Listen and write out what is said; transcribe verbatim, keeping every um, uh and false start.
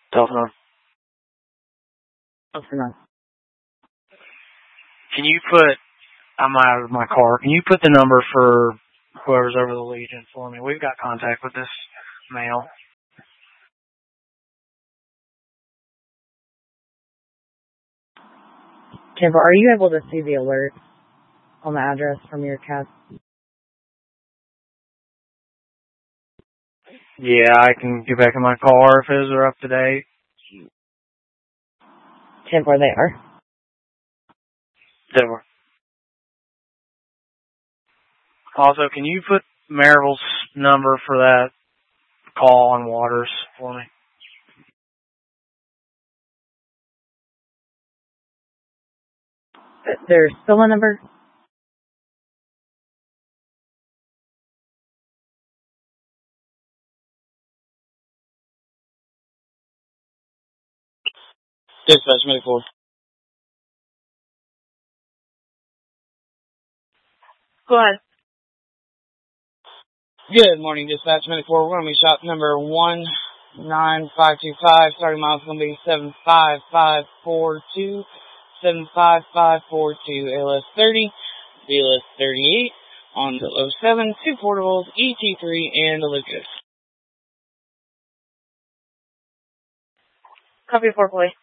Telephone. Telephone. Can you put, I'm out of my car, can you put the number for whoever's over the Legion for me? We've got contact with this male. Kimber, are you able to see the alert on the address from your cab? Yeah, I can get back in my car if his are up to date. Kimber, they are. They were. Also, can you put Maryville's number for that call on Waters for me? There's still a number? Dispatch twenty-four. Go ahead. Good morning, Dispatch twenty-four. We're going to be shop number one nine five two five. Starting miles going to be seven five five four two. seven five five four two. A L S thirty. B L S thirty-eight. On the oh seven. Two portables. E T three and the Lucas. Copy four, boy.